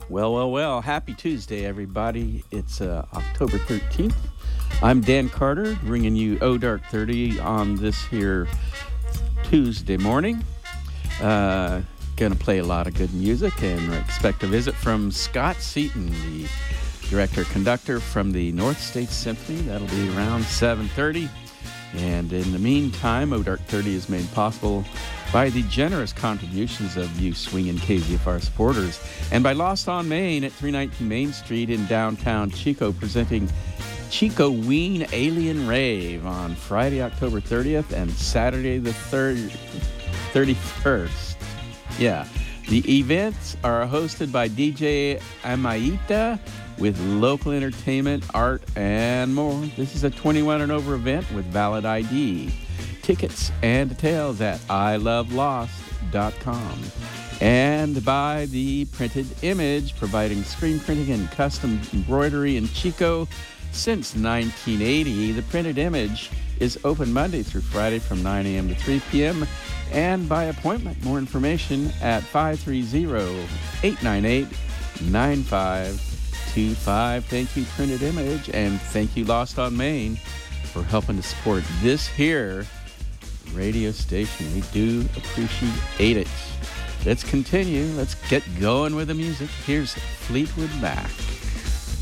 Well. Happy Tuesday, everybody. It's October 13th. I'm Dan Carter, bringing you Oh Dark 30 on this here Tuesday morning. Going to play a lot of good music and expect a visit from Scott Seaton, the director-conductor from the North States Symphony. That'll be around 7:30. And in the meantime, Oh Dark 30 is made possible by the generous contributions of you swinging KZFR supporters, and by Lost on Main at 319 Main Street in downtown Chico, presenting Chico Ween Alien Rave on Friday, October 30th and Saturday the 31st. Yeah, the events are hosted by DJ Amaita with local entertainment, art, and more. This is a 21 and over event with valid ID. Tickets and details at ilovelost.com. And by The Printed Image, providing screen printing and custom embroidery in Chico since 1980. The Printed Image is open Monday through Friday from 9 a.m. to 3 p.m. and by appointment. More information at 530-898-9525. Thank you, Printed Image, and thank you, Lost on Main, for helping to support this here radio station. We do appreciate it. Let's continue. Let's get going with the music. Here's Fleetwood Mac.